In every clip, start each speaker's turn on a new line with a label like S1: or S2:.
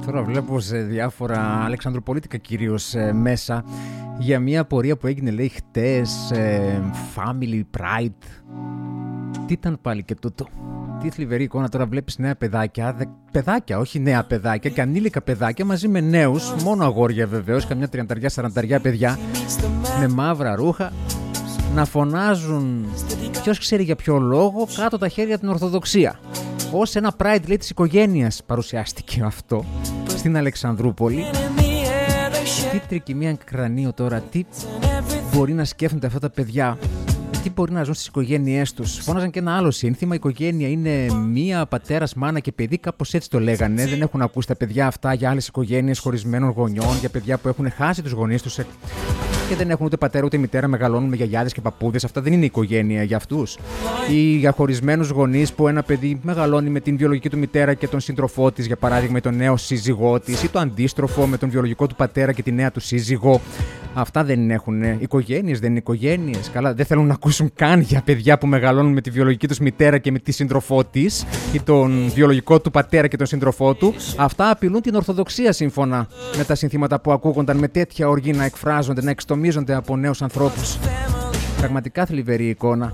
S1: Τώρα βλέπω σε διάφορα αλεξανδροπολίτικα κυρίως μέσα για μια πορεία που έγινε, λέει, χτες, Family Pride. Τι ήταν πάλι και τούτο? Τι θλιβερή εικόνα. Τώρα βλέπεις νέα παιδάκια, παιδάκια, όχι νέα παιδάκια, και ανήλικα παιδάκια μαζί με νέους, μόνο αγόρια βεβαίως, καμιά 30-40 παιδιά, με μαύρα ρούχα, να φωνάζουν, ποιος ξέρει για ποιο λόγο, κάτω τα χέρια την Ορθοδοξία. Ως ένα pride, λέει, της οικογένειας παρουσιάστηκε αυτό στην Αλεξανδρούπολη. Τι τρικυμία κρανίο τώρα, τι μπορεί να σκέφτονται αυτά τα παιδιά, τι μπορεί να ζουν στις οικογένειές τους. Φώναζαν και ένα άλλο σύνθημα: η οικογένεια είναι μία, πατέρας, μάνα και παιδί, κάπως έτσι το λέγανε. Δεν έχουν ακούσει τα παιδιά αυτά για άλλες οικογένειες χωρισμένων γονιών, για παιδιά που έχουν χάσει τους γονείς τους και δεν έχουν ούτε πατέρα ούτε μητέρα, μεγαλώνουν με γιαγιάδες και παππούδες. Αυτά δεν είναι οικογένεια για αυτούς. Ή για χωρισμένους γονείς που ένα παιδί μεγαλώνει με την βιολογική του μητέρα και τον σύντροφό της, για παράδειγμα, τον νέο σύζυγό της, ή το αντίστροφο με τον βιολογικό του πατέρα και τη νέα του σύζυγο. Αυτά δεν έχουν οικογένειες, δεν είναι οικογένειες. Καλά, δεν θέλουν να ακούσουν καν για παιδιά που μεγαλώνουν με τη βιολογική τους μητέρα και με τη σύντροφό της, ή τον βιολογικό του πατέρα και τον σύντροφό του. Αυτά απειλούν την Ορθοδοξία, σύμφωνα με τα συνθήματα που ακούγονταν με τέτοια οργή να εκφράζονται, να εξτομίζονται από νέους ανθρώπους. Πραγματικά θλιβερή εικόνα.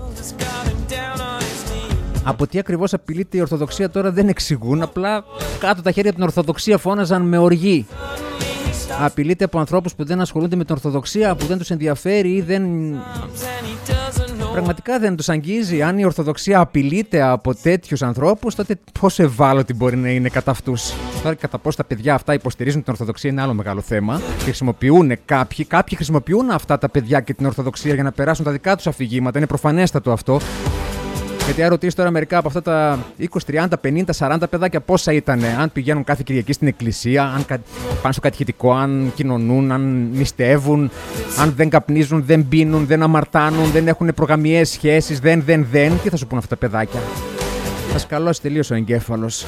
S1: Από τι ακριβώς απειλείται η Ορθοδοξία τώρα δεν εξηγούν, απλά κάτω τα χέρια από την Ορθοδοξία φώναζαν με οργή. Απειλείται από ανθρώπους που δεν ασχολούνται με την Ορθοδοξία, που δεν τους ενδιαφέρει ή πραγματικά δεν τους αγγίζει. Αν η Ορθοδοξία απειλείται από τέτοιους ανθρώπους, τότε πόσο ευάλωτη μπορεί να είναι κατά αυτούς. Τώρα, κατά πόσο τα παιδιά αυτά υποστηρίζουν την Ορθοδοξία είναι άλλο μεγάλο θέμα. Και χρησιμοποιούν κάποιοι χρησιμοποιούν αυτά τα παιδιά και την Ορθοδοξία για να περάσουν τα δικά τους αφηγήματα. Είναι προφανέστατο αυτό. Γιατί αν ρωτήσει τώρα μερικά από αυτά τα 20, 30, 50, 40 παιδάκια πόσα ήτανε, αν πηγαίνουν κάθε Κυριακή στην εκκλησία, αν πάνε στο κατηχητικό, αν κοινωνούν, αν νηστεύουν, αν δεν καπνίζουν, δεν πίνουν, δεν αμαρτάνουν, δεν έχουν προγαμιαίες σχέσεις, δεν, τι θα σου πούν αυτά τα παιδάκια? Θα σκαλώσει τελείως ο εγκέφαλος.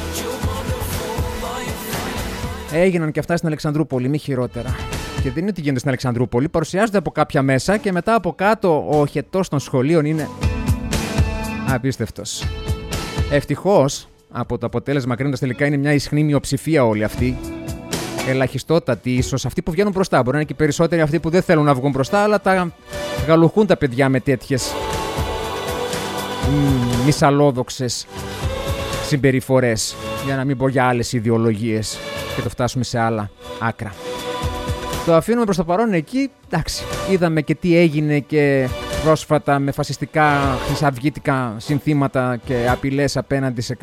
S1: Έγιναν και αυτά στην Αλεξανδρούπολη, μη χειρότερα. Και δεν είναι ότι γίνονται στην Αλεξανδρούπολη, παρουσιάζονται από κάποια μέσα και μετά από κάτω ο οχετός των σχολείων είναι απίστευτος. Ευτυχώς από το αποτέλεσμα κρίνοντας τελικά είναι μια ισχνή μειοψηφία όλοι αυτοί. Ελαχιστότατοι ίσως αυτοί που βγαίνουν μπροστά. Μπορεί να είναι και περισσότεροι αυτοί που δεν θέλουν να βγουν μπροστά, αλλά τα γαλουχούν τα παιδιά με τέτοιες μυσαλόδοξες συμπεριφορές. Για να μην πω για άλλες ιδεολογίες και το φτάσουμε σε άλλα άκρα. Το αφήνουμε προς το παρόν εκεί. Εντάξει, είδαμε και τι έγινε και πρόσφατα με φασιστικά χρυσαυγίτικα συνθήματα και απειλές απέναντι σε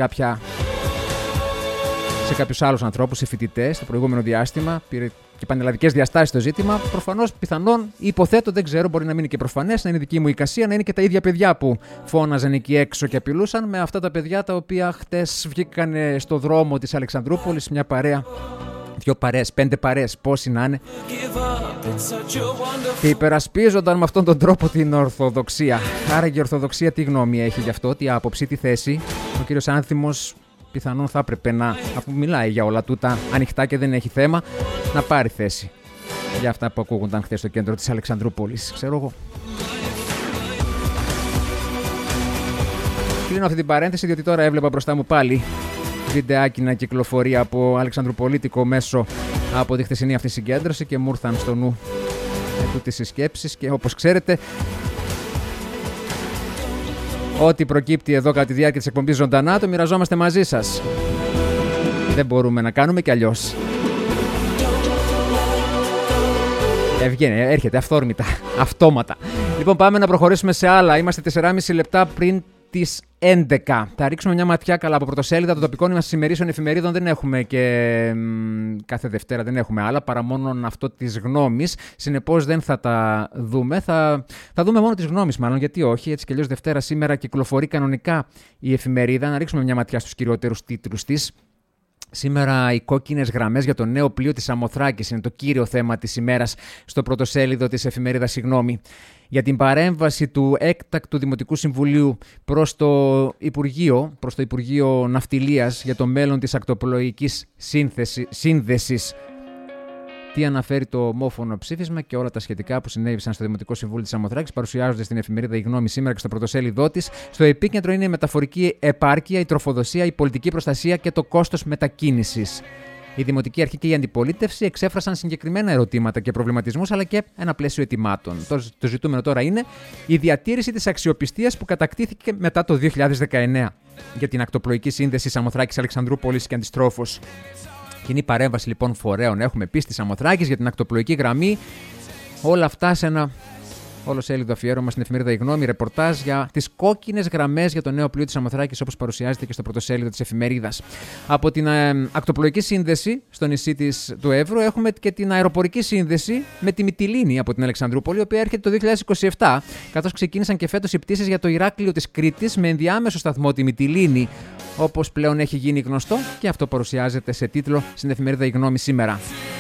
S1: κάποιους άλλους ανθρώπους, σε φοιτητές, το προηγούμενο διάστημα. Πήρε και πανελλαδικές διαστάσεις το ζήτημα. Προφανώς, πιθανόν, υποθέτω, δεν ξέρω, μπορεί να μην είναι και προφανές, να είναι δική μου εικασία, να είναι και τα ίδια παιδιά που φώναζαν εκεί έξω και απειλούσαν με αυτά τα παιδιά τα οποία χτες βγήκαν στο δρόμο της Αλεξανδρούπολης, μια παρέα. 2 παρέες, 5 παρέες, πόσοι να είναι, και υπερασπίζονταν με αυτόν τον τρόπο την Ορθοδοξία. Άρα η Ορθοδοξία τι γνώμη έχει γι' αυτό, τι άποψη, τι θέση? Ο κύριος Άνθιμος πιθανόν θα έπρεπε να, αφού μιλάει για όλα τούτα ανοιχτά και δεν έχει θέμα, να πάρει θέση για αυτά που ακούγονταν χθες στο κέντρο της Αλεξανδρούπολης, ξέρω εγώ. Κλείνω αυτή την παρένθεση, διότι τώρα έβλεπα μπροστά μου πάλι βιντεάκι να κυκλοφορεί από αλεξανδροπολίτικο μέσο από τη χθεσινή αυτή συγκέντρωση και μου ήρθαν στο νου τούτες οι σκέψεις, και όπως ξέρετε, ό,τι προκύπτει εδώ κατά τη διάρκεια της εκπομπής ζωντανά το μοιραζόμαστε μαζί σας. Δεν μπορούμε να κάνουμε κι αλλιώς. Βγαίνει, έρχεται αυθόρμητα, αυτόματα. Λοιπόν, πάμε να προχωρήσουμε σε άλλα. Είμαστε 4,5 λεπτά πριν τις 11. Θα ρίξουμε μια ματιά καλά από πρωτοσέλιδα των τοπικών μας ημερήσεων εφημερίδων. Δεν έχουμε και κάθε Δευτέρα, δεν έχουμε άλλα παρά μόνο αυτό της γνώμης. Συνεπώς δεν θα τα δούμε. Θα δούμε μόνο τις γνώμης, μάλλον. Γιατί όχι, έτσι κι αλλιώς Δευτέρα σήμερα κυκλοφορεί κανονικά η εφημερίδα. Να ρίξουμε μια ματιά στους κυριότερους τίτλους της. Σήμερα οι κόκκινες γραμμές για το νέο πλοίο της Σαμοθράκης είναι το κύριο θέμα της ημέρας στο πρωτοσέλιδο της εφημερίδας Συγγνώμη. Για την παρέμβαση του έκτακτου Δημοτικού Συμβουλίου προς το Υπουργείο Ναυτιλίας για το μέλλον της ακτοπλοϊκής σύνδεσης. Τι αναφέρει το ομόφωνο ψήφισμα και όλα τα σχετικά που συνέβησαν στο Δημοτικό Συμβούλιο της Σαμοθράκης παρουσιάζονται στην εφημερίδα Η Γνώμη σήμερα και στο πρωτοσέλιδό της. Στο επίκεντρο είναι η μεταφορική επάρκεια, η τροφοδοσία, η πολιτική προστασία και το κόστος μετακίνησης. Η Δημοτική Αρχή και η Αντιπολίτευση εξέφρασαν συγκεκριμένα ερωτήματα και προβληματισμούς, αλλά και ένα πλαίσιο αιτημάτων. Το ζητούμενο τώρα είναι η διατήρηση της αξιοπιστίας που κατακτήθηκε μετά το 2019 για την ακτοπλοϊκή σύνδεση Σαμοθράκης, Αλεξανδρούπολης και αντιστρόφως. Κοινή παρέμβαση λοιπόν φορέων έχουμε πει στη Σαμοθράκης για την ακτοπλοϊκή γραμμή. Όλα αυτά σε ένα ολοσέλιδο αφιέρωμα στην εφημερίδα Η Γνώμη, ρεπορτάζ για τις κόκκινες γραμμές για το νέο πλοίο της Σαμοθράκης, όπως παρουσιάζεται και στο πρωτοσέλιδο της εφημερίδας. Από την ακτοπλοϊκή σύνδεση στο νησί του Εύρου έχουμε και την αεροπορική σύνδεση με τη Μυτιλήνη από την Αλεξανδρούπολη, η οποία έρχεται το 2027, καθώς ξεκίνησαν και φέτος οι πτήσεις για το Ηράκλειο της Κρήτης με ενδιάμεσο σταθμό τη Μυτιλήνη, όπως πλέον έχει γίνει γνωστό, και αυτό παρουσιάζεται σε τίτλο στην εφημερίδα Η Γνώμη σήμερα.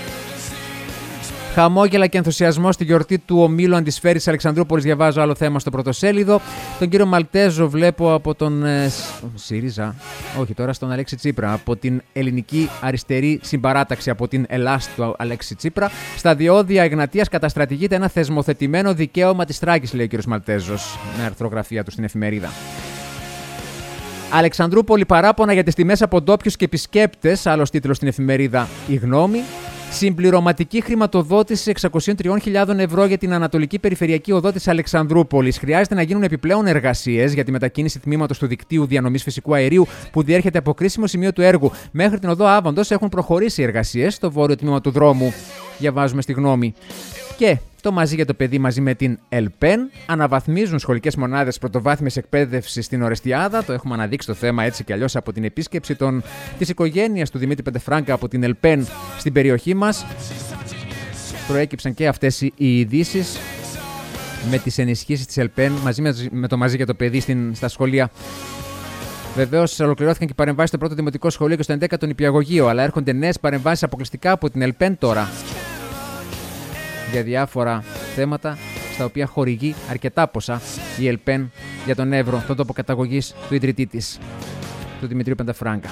S1: Χαμόγελα και ενθουσιασμό στη γιορτή του ομίλου Αντισφαίρης Αλεξανδρούπολης. Διαβάζω άλλο θέμα στο πρωτοσέλιδο. Τον κύριο Μαλτέζο βλέπω από τον ΣΥΡΙΖΑ, όχι τώρα στον Αλέξη Τσίπρα, από την Ελληνική Αριστερή Συμπαράταξη, από την Ελλάς του Αλέξη Τσίπρα. Στα διόδια Εγνατίας καταστρατηγείται ένα θεσμοθετημένο δικαίωμα της Θράκης, λέει ο κύριος Μαλτέζος, με αρθρογραφία του στην εφημερίδα. Αλεξανδρούπολη παράπονα για τις τιμές από ντόπιους και επισκέπτες, άλλος τίτλος στην εφημερίδα Η Γνώμη. Συμπληρωματική χρηματοδότηση 603.000 ευρώ για την Ανατολική Περιφερειακή Οδό της Αλεξανδρούπολης. Χρειάζεται να γίνουν επιπλέον εργασίες για τη μετακίνηση τμήματος του δικτύου διανομής φυσικού αερίου που διέρχεται από κρίσιμο σημείο του έργου. Μέχρι την οδό Άβαντος έχουν προχωρήσει οι εργασίες στο βόρειο τμήμα του δρόμου. Διαβάζουμε στη Γνώμη. Και το Μαζί για το Παιδί μαζί με την ΕΛΠΕΝ αναβαθμίζουν σχολικές μονάδες πρωτοβάθμιας εκπαίδευσης στην Ορεστιάδα. Το έχουμε αναδείξει το θέμα έτσι κι αλλιώς από την επίσκεψη της οικογένειας του Δημήτρη Πεντεφράγκα από την ΕΛΠΕΝ στην περιοχή μας. Προέκυψαν και αυτές οι ειδήσεις με τις ενισχύσεις της ΕΛΠΕΝ μαζί με το Μαζί για το Παιδί στα σχολεία. Βεβαίως, ολοκληρώθηκαν και παρεμβάσεις στο πρώτο δημοτικό σχολείο και στο 11ο νηπιαγωγείο, αλλά έρχονται νέες παρεμβάσεις αποκλειστικά από την ΕΛΠΕΝ τώρα, για διάφορα θέματα στα οποία χορηγεί αρκετά ποσά η ΕΛΠΕΝ για τον Εύρο, τον τόπο καταγωγής του ιδρυτή της, του Δημητρίου Πεντεφράγκα.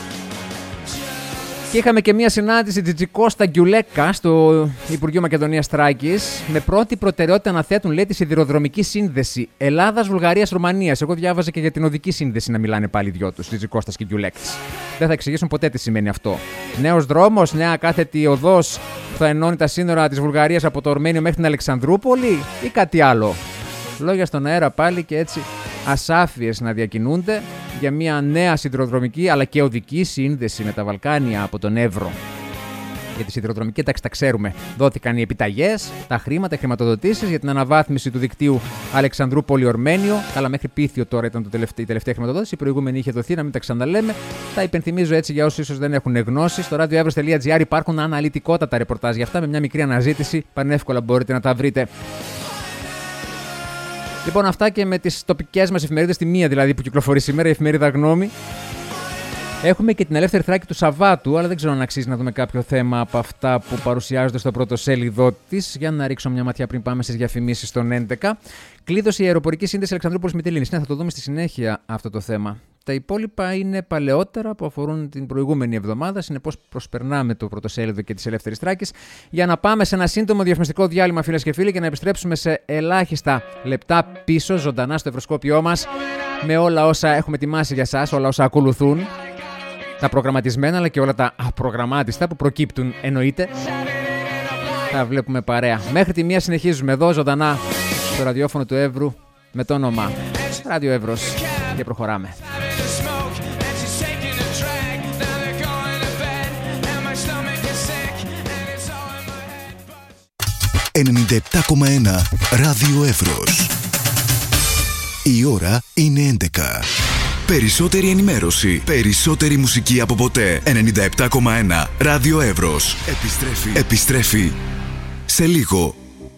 S1: Και είχαμε και μια συνάντηση Τζιτζικώστα Γκιουλέκα στο Υπουργείο Μακεδονίας Θράκης. Με πρώτη προτεραιότητα να θέτουν, λέει, τη σιδηροδρομική σύνδεση Ελλάδας-Βουλγαρίας-Ρουμανίας. Εγώ διάβαζα και για την οδική σύνδεση να μιλάνε πάλι οι δυο τους, Τζιτζικώστας και Γκιουλέκας. Δεν θα εξηγήσουν ποτέ τι σημαίνει αυτό. Νέος δρόμος, νέα κάθετη οδός που θα ενώνει τα σύνορα της Βουλγαρίας από το Ορμένιο μέχρι την Αλεξανδρούπολη ή κάτι άλλο. Λόγια στον αέρα πάλι και έτσι ασάφειες να διακινούνται για μια νέα σιδηροδρομική αλλά και οδική σύνδεση με τα Βαλκάνια από τον Εύρο. Για τη σιδηροδρομική, εντάξει, τα ξέρουμε. Δόθηκαν οι επιταγές, τα χρήματα, οι χρηματοδοτήσεις για την αναβάθμιση του δικτύου Αλεξανδρούπολη-Ορμένιο. Καλά, μέχρι Πίθιο τώρα ήταν η τελευταία χρηματοδότηση. Η προηγούμενη είχε δοθεί, να μην τα ξαναλέμε. Τα υπενθυμίζω έτσι για όσους ίσως δεν έχουν γνώση. Στο radioevros.gr υπάρχουν αναλυτικότατα ρεπορτάζ για αυτά με μια μικρή αναζήτηση. Πανεύκολα μπορείτε να τα βρείτε. Λοιπόν, αυτά και με τις τοπικές μας εφημερίδες, τη μία δηλαδή που κυκλοφορεί σήμερα, η εφημερίδα Γνώμη. Έχουμε και την Ελεύθερη Θράκη του Σαββάτου, αλλά δεν ξέρω αν αξίζει να δούμε κάποιο θέμα από αυτά που παρουσιάζονται στο πρώτο σέλιδό της. Για να ρίξω μια ματιά πριν πάμε στις διαφημίσεις των 11. Κλείδωσε η αεροπορική σύνδεση Αλεξανδρούπολης Μυτιλήνης. Ναι, θα το δούμε στη συνέχεια αυτό το θέμα. Τα υπόλοιπα είναι παλαιότερα που αφορούν την προηγούμενη εβδομάδα. Συνεπώς, προσπερνάμε το πρωτοσέλιδο και της Ελεύθερης Θράκης για να πάμε σε ένα σύντομο διαφημιστικό διάλειμμα, φίλες και φίλοι, και να επιστρέψουμε σε ελάχιστα λεπτά πίσω, ζωντανά στο ευρωσκόπιό μας, με όλα όσα έχουμε ετοιμάσει για εσάς, όλα όσα ακολουθούν. Τα προγραμματισμένα αλλά και όλα τα απρογραμμάτιστα που προκύπτουν, εννοείται. Τα βλέπουμε παρέα. Μέχρι τη μία συνεχίζουμε εδώ ζωντανά στο ραδιόφωνο του Εύρου με το όνομα Ράδιο Εύρος και προχωράμε.
S2: 97,1 Ράδιο Εύρος. Η ώρα είναι 11. Περισσότερη ενημέρωση, περισσότερη μουσική από ποτέ. 97,1 Ράδιο Εύρος. Επιστρέφει σε λίγο.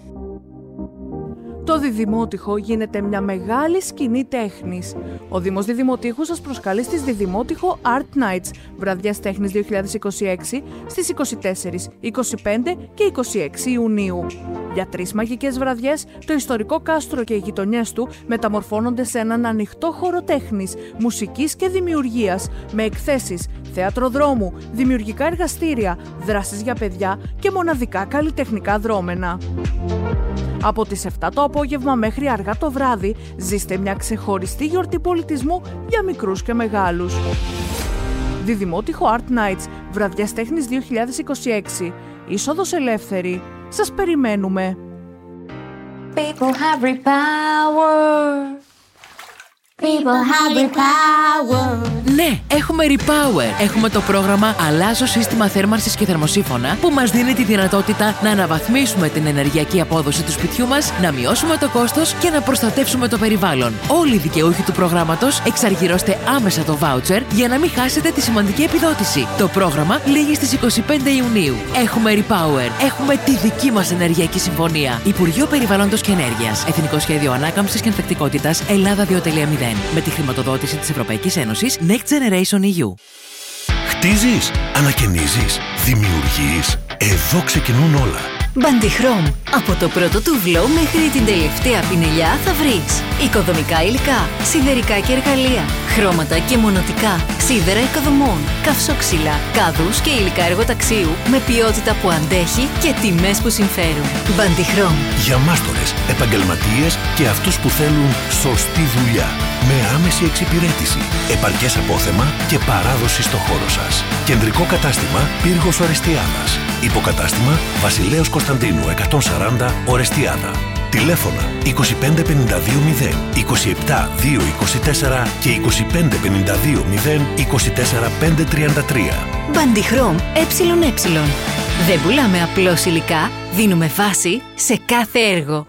S3: Το Διδημότυχο γίνεται μια μεγάλη σκηνή τέχνης. Ο Δήμος Διδημοτήχου σας προσκαλεί στις Διδημότυχο Art Nights, βραδιάς τέχνης 2026, στις 24, 25 και 26 Ιουνίου. Για 3 μαγικές βραδιές, το ιστορικό κάστρο και οι γειτονιές του μεταμορφώνονται σε έναν ανοιχτό χώρο τέχνης, μουσικής και δημιουργίας, με εκθέσεις, θέατρο δρόμου, δημιουργικά εργαστήρια, δράσεις για παιδιά και μοναδικά καλλιτεχνικά δρόμενα. Από τις 7 το απόγευμα μέχρι αργά το βράδυ, ζήστε μια ξεχωριστή γιορτή πολιτισμού για μικρούς και μεγάλους. Διδημότυχο Art Nights, Βραδιάς Τέχνης 2026. Είσοδος ελεύθερη. Σας περιμένουμε.
S4: People have repower. People have repower.
S5: Ναι, έχουμε Repower. Έχουμε το πρόγραμμα Αλλάζω σύστημα θέρμανσης και θερμοσύφωνα που μας δίνει τη δυνατότητα να αναβαθμίσουμε την ενεργειακή απόδοση του σπιτιού μας, να μειώσουμε το κόστος και να προστατεύσουμε το περιβάλλον. Όλοι οι δικαιούχοι του προγράμματος εξαργυρώστε άμεσα το voucher για να μην χάσετε τη σημαντική επιδότηση. Το πρόγραμμα λήγει στις 25 Ιουνίου. Έχουμε Repower. Έχουμε τη δική μας ενεργειακή συμφωνία. Υπουργείο Περιβάλλοντος και Ενέργειας. Εθνικό Σχέδιο Ανάκαμψης και Ανθεκτικότητας Ελλάδα 2.0. Με τη χρηματοδότηση της Ευρωπαϊκής Ένωσης Next Generation EU.
S6: Χτίζεις, ανακαινίζεις, δημιουργείς. Εδώ ξεκινούν όλα.
S7: Μπαντιχρώμ. Από το πρώτο τουβλό μέχρι την τελευταία πινελιά θα βρεις οικοδομικά υλικά, σιδερικά και εργαλεία, χρώματα και μονοτικά, σίδερα οικοδομών, καυσόξυλα, κάδους και υλικά εργοταξίου με ποιότητα που αντέχει και τιμές που συμφέρουν. Μπαντιχρώμ.
S6: Για μάστορες, επαγγελματίες και αυτούς που θέλουν σωστή δουλειά. Με άμεση εξυπηρέτηση, επαρκές απόθεμα και παράδοση στο χώρο σας. Κεντρικό κατάστημα Πύργος Ορεστιάδας. Υποκατάστημα Βασιλέως Κωνσταντίνου 140 Ορεστιάδα. Τηλέφωνα 25 52 0, 27 224 και 25 52 0, 24 533.
S7: Μπαντιχρώμ ΕΕ. Δεν πουλάμε απλώς υλικά, δίνουμε βάση σε κάθε έργο.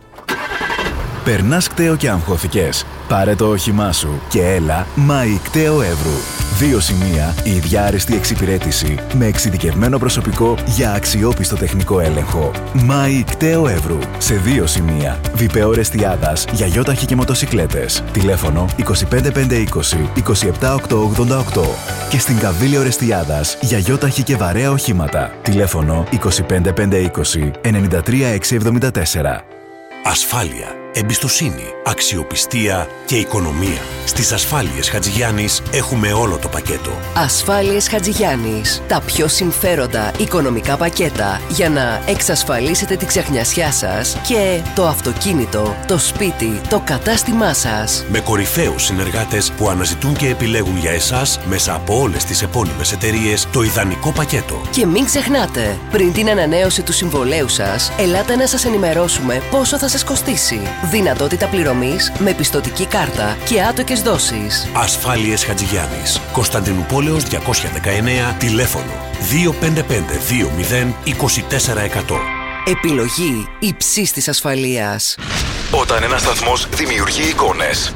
S2: Περνάς κταίο και αγχώθηκες? Πάρε το όχημά σου και έλα Μάη Κταίο Εύρου. 2 σημεία, η ίδια άριστη εξυπηρέτηση με εξειδικευμένο προσωπικό για αξιόπιστο τεχνικό έλεγχο. Μάη Κταίο Εύρου. Σε 2 σημεία, Βιπέο Ορεστιάδας για γιόταχη και μοτοσικλέτες. Τηλέφωνο 25 520 27 888. Και στην Καβίλη Ορεστιάδας για γιόταχη και βαρέα οχήματα. Τηλέφωνο 25 520 93 674.
S6: Ασφάλεια, εμπιστοσύνη, αξιοπιστία και οικονομία. Στις Ασφάλειες Χατζηγιάννης έχουμε όλο το πακέτο.
S8: Ασφάλειες Χατζηγιάννης. Τα πιο συμφέροντα οικονομικά πακέτα για να εξασφαλίσετε τη ξεχνιασιά σας και το αυτοκίνητο, το σπίτι, το κατάστημά σας.
S6: Με κορυφαίους συνεργάτες που αναζητούν και επιλέγουν για εσάς μέσα από όλες τις επώνυμες εταιρείες το ιδανικό πακέτο.
S8: Και μην ξεχνάτε, πριν την ανανέωση του συμβολέου σας, ελάτε να σας ενημερώσουμε πόσο θα σας κοστίσει. Δυνατότητα πληρωμής με πιστωτική κάρτα και άτοκες δόσεις.
S6: Ασφάλειες Χατζηγιάννης. Κωνσταντινούπολεως 219, τηλέφωνο 255 20 24 100.
S8: Επιλογή υψής της ασφαλείας.
S2: Όταν ένας σταθμός δημιουργεί εικόνες,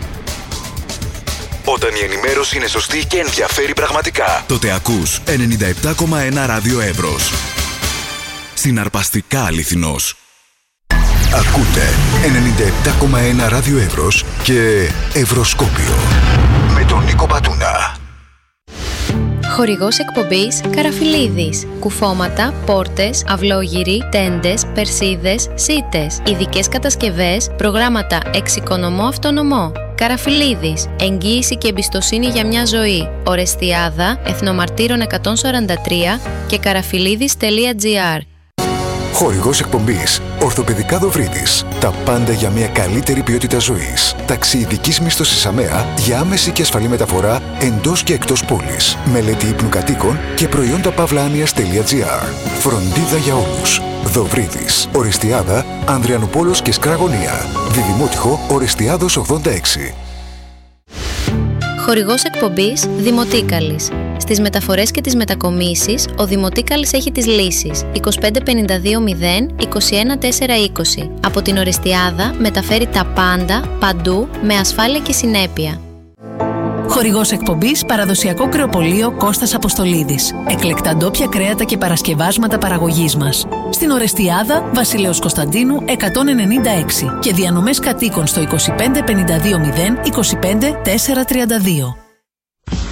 S2: όταν η ενημέρωση είναι σωστή και ενδιαφέρει πραγματικά, τότε ακούς 97,1 Ράδιο Εύρος. Συναρπαστικά αληθινός. Ακούτε 97,1 Ράδιο Εύρος και Ευρωσκόπιο με τον Νίκο Πατούνα.
S9: Χορηγός εκπομπής Καραφιλίδης. Κουφώματα, πόρτες, αυλόγυροι, τέντες, περσίδες, σίτες. Ειδικές κατασκευές, προγράμματα εξοικονομώ αυτονομώ. Καραφιλίδης. Εγγύηση και εμπιστοσύνη για μια ζωή. Ορεστιάδα, Εθνομαρτύρων 143 και καραφιλίδης.gr.
S2: Χορηγός εκπομπής Ορθοπαιδικά Δοβρίδης. Τα πάντα για μια καλύτερη ποιότητα ζωής. Ταξί ειδικής μίσθωσης ΑΜΕΑ για άμεση και ασφαλή μεταφορά εντός και εκτός πόλης. Μελέτη ύπνου κατοίκων και προϊόντα παύλα-άνοιας.gr. Φροντίδα για όλους. Δοβρίδης. Ορεστιάδα, Ανδριανουπόλος και Σκραγωνία. Διδημότυχο Ορεστιάδος 86.
S9: Χορηγός εκπομπής Δημοτίκαλης. Στις μεταφορές και τις μετακομίσεις, ο Δημοτίκαλης έχει τις λύσεις 25 52 0 21 4 20. Από την Ορεστιάδα μεταφέρει τα πάντα, παντού, με ασφάλεια και συνέπεια.
S7: Χορηγός εκπομπής Παραδοσιακό Κρεοπωλείο Κώστας Αποστολίδης. Εκλεκτά ντόπια κρέατα και παρασκευάσματα παραγωγής μας. Στην Ορεστιάδα, Βασιλέως Κωνσταντίνου 196 και διανομές κατοίκων στο 25 52 0 25 4 32.